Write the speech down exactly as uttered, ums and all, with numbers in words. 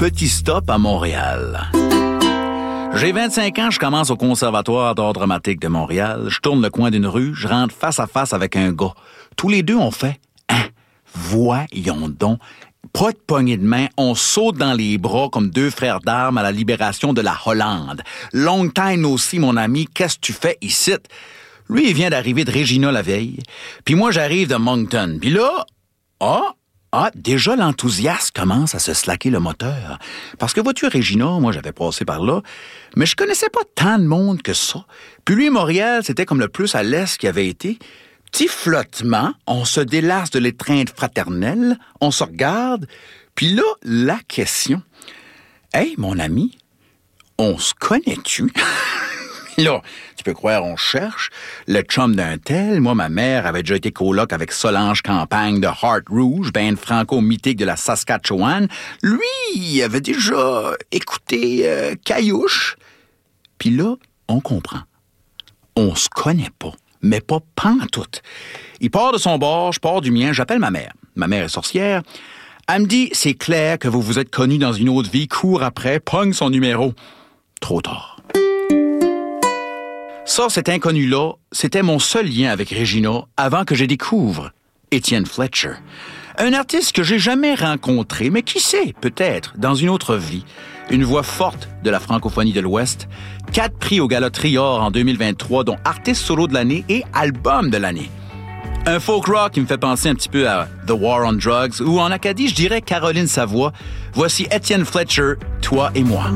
petit stop à Montréal. J'ai vingt-cinq ans, je commence au Conservatoire d'art dramatique de Montréal. Je tourne le coin d'une rue, je rentre face à face avec un gars. Tous les deux, on fait « Hein, voyons donc ». Pas de poignée de main, on saute dans les bras comme deux frères d'armes à la libération de la Hollande. Long time aussi, mon ami, qu'est-ce que tu fais ici? Lui, il vient d'arriver de Regina la veille, puis moi, j'arrive de Moncton. Puis là, ah, ah, déjà l'enthousiasme commence à se slacker le moteur. Parce que vois-tu, Regina, moi, j'avais passé par là, mais je connaissais pas tant de monde que ça. Puis lui, Montréal, c'était comme le plus à l'est qu'il avait été. Petit flottement, on se délasse de l'étreinte fraternelle, on se regarde, puis là, la question. « Hey, mon ami, on se connaît-tu? » Là, tu peux croire, on cherche. Le chum d'un tel, moi, ma mère avait déjà été coloc avec Solange Campagne de Heart Rouge, band franco-mythique de la Saskatchewan. Lui, il avait déjà écouté euh, Caillouche. Puis là, on comprend. On se connaît pas. Mais pas pantoute. Il part de son bord, je pars du mien, j'appelle ma mère. Ma mère est sorcière. Elle me dit, c'est clair que vous vous êtes connus dans une autre vie, court après, pogne son numéro. Trop tard. Ça, cet inconnu-là, c'était mon seul lien avec Regina avant que je découvre Étienne Fletcher. Un artiste que j'ai jamais rencontré, mais qui sait, peut-être, dans une autre vie. Une voix forte de la francophonie de l'Ouest. Quatre prix au Gala Trior en deux mille vingt-trois, dont artiste solo de l'année et album de l'année. Un folk rock qui me fait penser un petit peu à The War on Drugs, ou en Acadie, je dirais Caroline Savoie. Voici Étienne Fletcher, Toi et moi.